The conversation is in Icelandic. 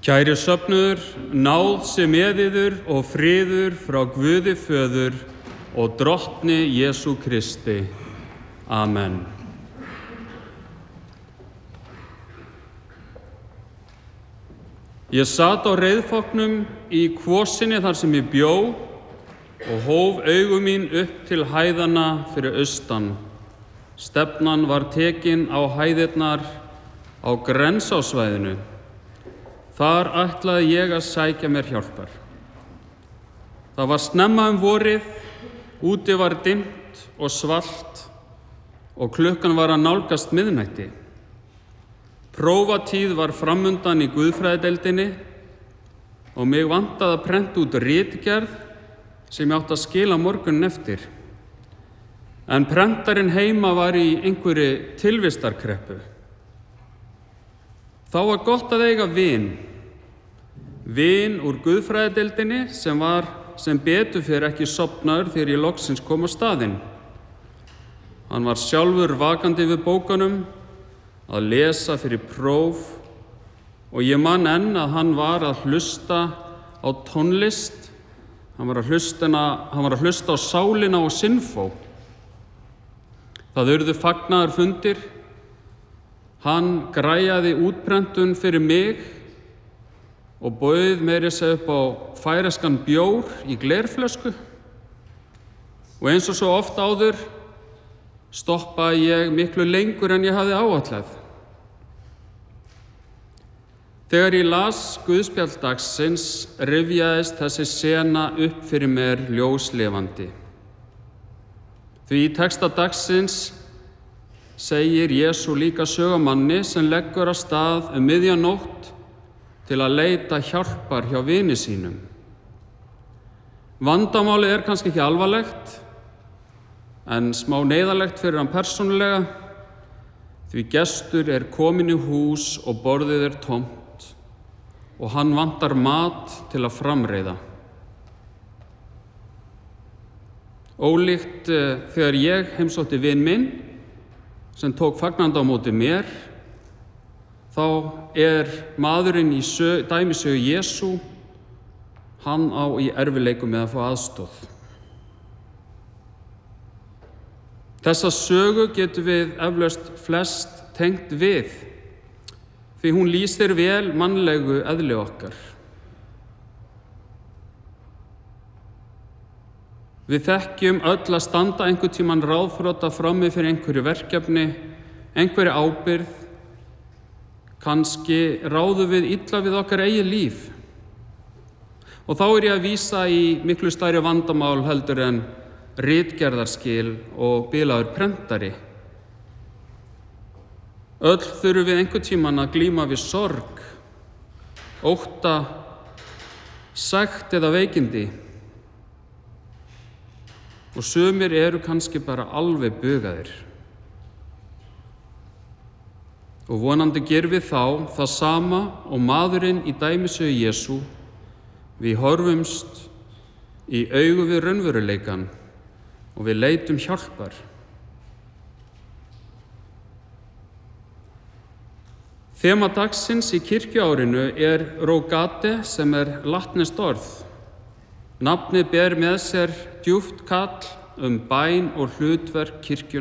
Kæri söfnuður, náð sé með yður og friður frá Guði Föður og Drottni Jesú Kristi. Amen. Ég sat á reiðfóknum í kvosinni þar sem ég bjó og hóf augu mín upp til hæðanna fyrir austan. Stefnan var tekin á hæðirnar á Grensásvæðinu. Þar ætlaði ég að sækja mér hjálpar. Það var snemma vorið, úti var dimmt og svalt og klukkan var að nálgast miðnætti. Prófatíð var framundan í guðfræðideildinni og mig vantaði að prenta út ritgerð sem ég átti að skila morgunin eftir. En prentarinn heima var í einhverri tilvistarkreppu. Þá var gott að eiga vin úr guðfræðideildinni sem betur fyrir ekki sofnaður þegar ég loksins kom á staðinn. Hann var sjálfur vakandi við bókunum, að lesa fyrir próf og ég man enn að hann var að hlusta á tónlist. Hann var að hlusta á sálina og sinfó. Það urðu fagnaðarfundir. Hann græjaði útprentun fyrir mig og bauð meira segja upp á færeyskan bjór í glerflösku. Og eins og svo oft áður stoppaði ég miklu lengur en ég hafði áætlað. Þegar ég las guðspjall dagsins rifjaðist þessi sena upp fyrir mér ljóslifandi. Því í texta dagsins segir Jesú líka sögumanni sem leggur af stað miðja nótt til að leita hjálpar hjá vini sínum. Vandamálið kannski ekki alvarlegt, en smá neyðarlegt fyrir hann persónulega, því gestur kominn í hús og borðið tómt og hann vantar mat til að framreiða. Ólíkt þegar ég heimsótti vin minn, sem tók fagnandi á móti mér, þá maðurinn í dæmisögu Jesú, hann á í erfiðleikum með að fá aðstoð. Þessa sögu getum við eflaust flest tengt við, því hún lýsir vel mannlegu eðli okkar. Við þekkjum öll að standa einhvern tímann ráðþrota frammi fyrir einhverju verkefni, einhverju ábyrgð. Kannski ráðum við illa við okkar eigið líf. Og þá ég að vísa í miklu stærri vandamál heldur en ritgerðarskil og bilaður prentari. Öll þurfum við einhvern tímann að glíma við sorg, ótta, sekt eða veikindi. Og sumir kannski bara alveg bugaðir. Og vonandi gerum við þá það sama og maðurinn í dæmisögu Jesú. Við horfumst í augu við raunveruleikann og við leitum hjálpar. Þema dagsins í kirkjuárinu Rogate sem latneskt orð. Nafnið ber með sér djúpt kall bæn og hlutverk kirkjunnar.